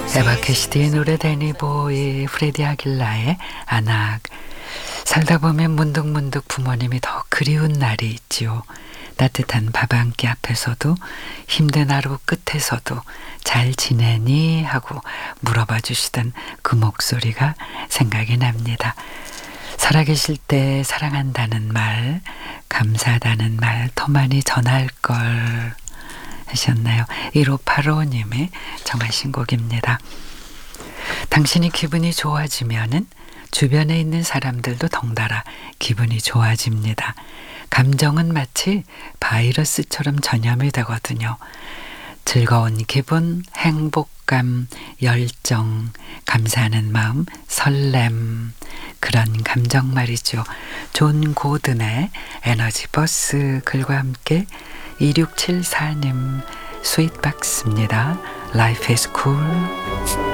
에바 캐시디의 노래 데니보이, 프레디 아길라의 안악. 살다 보면 문득문득 부모님이 더 그리운 날이 있지요. 따뜻한 밥 한 끼 앞에서도 힘든 하루 끝에서도 잘 지내니 하고 물어봐 주시던 그 목소리가 생각이 납니다. 살아계실 때 사랑한다는 말, 감사하다는 말 더 많이 전할 걸 하셨나요? 1585님이 정하신 곡입니다. 당신이 기분이 좋아지면은 주변에 있는 사람들도 덩달아 기분이 좋아집니다. 감정은 마치 바이러스처럼 전염이 되거든요. 즐거운 기분, 행복감, 열정, 감사하는 마음, 설렘, 그런 감정 말이죠. 존 고든의 에너지 버스 글과 함께 2674님 스윗박스입니다. Life is cool.